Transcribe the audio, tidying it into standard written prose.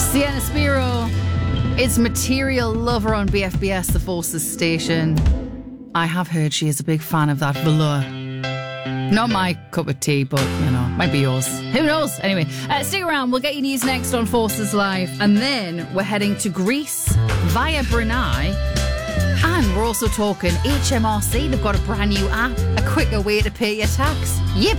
Sienna Spiro. It's Material Lover on BFBS, the Forces station. I have heard she is a big fan of that velour. Not my cup of tea, but, you know, might be yours. Who knows? Anyway, stick around. We'll get you news next on Forces Live. And then we're heading to Greece via Brunei. And we're also talking HMRC. They've got a brand new app, a quicker way to pay your tax. Yep.